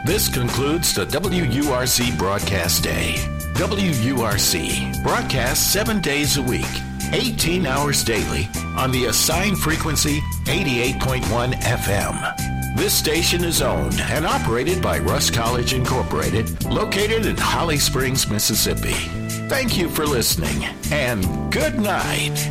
This concludes the WURC broadcast day. WURC broadcasts 7 days a week, 18 hours daily on the assigned frequency 88.1 FM. This station is owned and operated by Russ College Incorporated, located in Holly Springs, Mississippi. Thank you for listening, and good night.